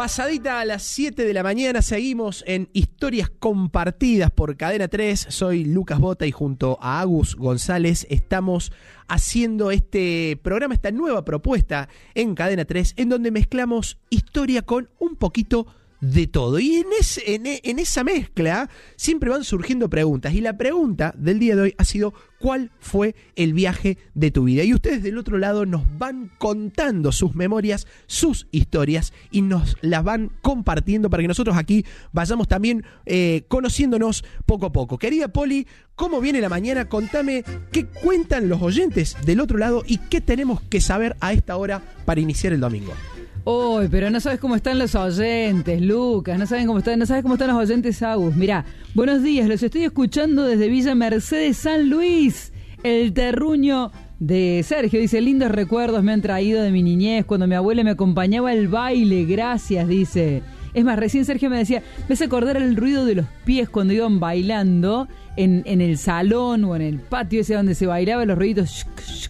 Pasadita a las 7 de la mañana, seguimos en Historias Compartidas por Cadena 3. Soy Lucas Bota y junto a Agus González estamos haciendo este programa, esta nueva propuesta en Cadena 3, en donde mezclamos historia con un poquito de todo. Y en esa mezcla siempre van surgiendo preguntas. Y la pregunta del día de hoy ha sido: ¿cuál fue el viaje de tu vida? Y ustedes del otro lado nos van contando sus memorias, sus historias, y nos las van compartiendo para que nosotros aquí vayamos también conociéndonos poco a poco. Querida Poli, ¿cómo viene la mañana? Contame qué cuentan los oyentes del otro lado y qué tenemos que saber a esta hora para iniciar el domingo. Uy, pero no sabes cómo están los oyentes, Lucas, no sabes cómo están los oyentes, Agus. Mirá, buenos días, los estoy escuchando desde Villa Mercedes, San Luis. El terruño de Sergio dice: lindos recuerdos me han traído de mi niñez, cuando mi abuela me acompañaba al baile, gracias, dice. Es más, recién Sergio me decía, me hace acordar el ruido de los pies cuando iban bailando en el salón o en el patio ese donde se bailaba, los ruiditos.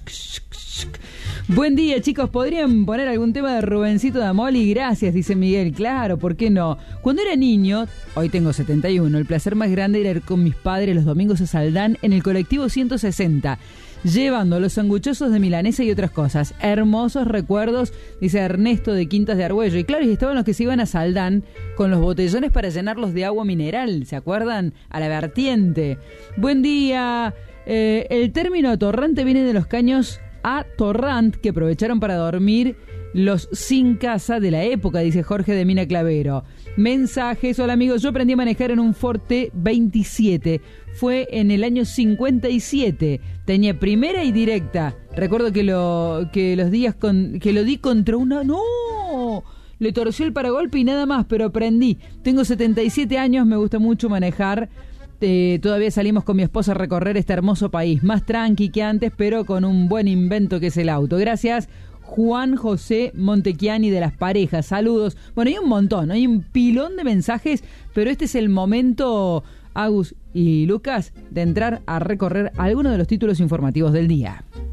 Buen día, chicos, ¿podrían poner algún tema de Rubencito Damoli? Gracias, dice Miguel. Claro, ¿por qué no? Cuando era niño, hoy tengo 71, el placer más grande era ir con mis padres los domingos a Saldán en el colectivo 160, llevando los sanguchosos de milanesa y otras cosas. Hermosos recuerdos, dice Ernesto de Quintas de Argüello. Y claro, y estaban los que se iban a Saldán con los botellones para llenarlos de agua mineral, ¿se acuerdan? A la vertiente. Buen día. El término torrante viene de los caños a torrant que aprovecharon para dormir los sin casa de la época, dice Jorge de Mina Clavero. Mensajes: hola amigos, yo aprendí a manejar en un Forte 27, fue en el año 57, tenía primera y directa. Recuerdo que los días que lo di contra una... ¡No! Le torció el paragolpe y nada más, pero aprendí. Tengo 77 años, me gusta mucho manejar. Todavía salimos con mi esposa a recorrer este hermoso país, más tranqui que antes, pero con un buen invento que es el auto. Gracias, Juan José Montechiani de Las Parejas. Saludos. Bueno, hay un montón, hay un pilón de mensajes, pero este es el momento, Agus y Lucas, de entrar a recorrer algunos de los títulos informativos del día.